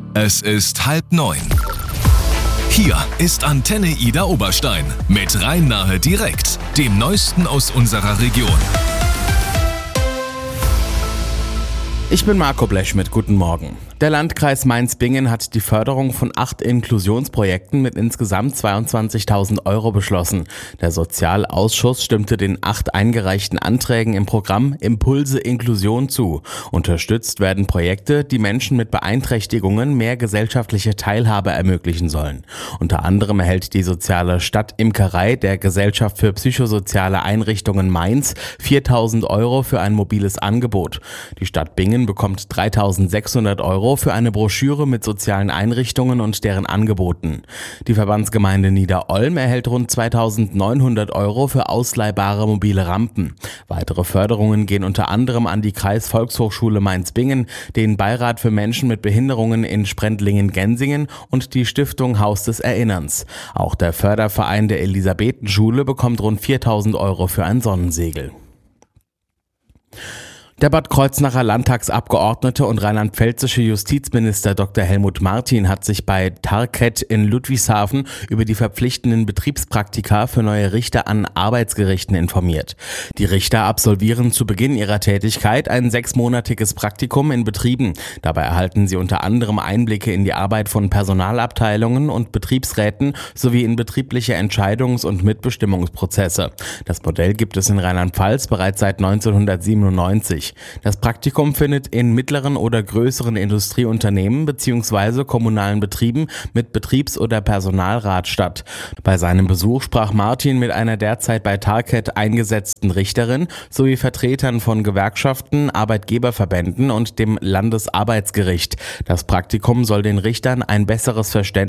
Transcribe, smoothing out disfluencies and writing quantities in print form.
Es ist 8:30. Hier ist Antenne Ida Oberstein mit Rhein-Nahe direkt, dem Neuesten aus unserer Region. Ich bin Marco Blechschmidt, guten Morgen. Der Landkreis Mainz-Bingen hat die Förderung von 8 Inklusionsprojekten mit insgesamt 22.000 € beschlossen. Der Sozialausschuss stimmte den 8 eingereichten Anträgen im Programm Impulse Inklusion zu. Unterstützt werden Projekte, die Menschen mit Beeinträchtigungen mehr gesellschaftliche Teilhabe ermöglichen sollen. Unter anderem erhält die soziale Stadtimkerei der Gesellschaft für psychosoziale Einrichtungen Mainz 4.000 € für ein mobiles Angebot. Die Stadt Bingen bekommt 3.600 € für eine Broschüre mit sozialen Einrichtungen und deren Angeboten. Die Verbandsgemeinde Niederolm erhält rund 2.900 € für ausleihbare mobile Rampen. Weitere Förderungen gehen unter anderem an die Kreisvolkshochschule Mainz-Bingen, den Beirat für Menschen mit Behinderungen in Sprendlingen-Gensingen und die Stiftung Haus des Erinnerns. Auch der Förderverein der Elisabethenschule bekommt rund 4.000 € für ein Sonnensegel. Der Bad Kreuznacher Landtagsabgeordnete und rheinland-pfälzische Justizminister Dr. Helmut Martin hat sich bei Tarkett in Ludwigshafen über die verpflichtenden Betriebspraktika für neue Richter an Arbeitsgerichten informiert. Die Richter absolvieren zu Beginn ihrer Tätigkeit ein 6-monatiges Praktikum in Betrieben. Dabei erhalten sie unter anderem Einblicke in die Arbeit von Personalabteilungen und Betriebsräten sowie in betriebliche Entscheidungs- und Mitbestimmungsprozesse. Das Modell gibt es in Rheinland-Pfalz bereits seit 1997. Das Praktikum findet in mittleren oder größeren Industrieunternehmen bzw. kommunalen Betrieben mit Betriebs- oder Personalrat statt. Bei seinem Besuch sprach Martin mit einer derzeit bei Tarkett eingesetzten Richterin sowie Vertretern von Gewerkschaften, Arbeitgeberverbänden und dem Landesarbeitsgericht. Das Praktikum soll den Richtern ein besseres Verständnis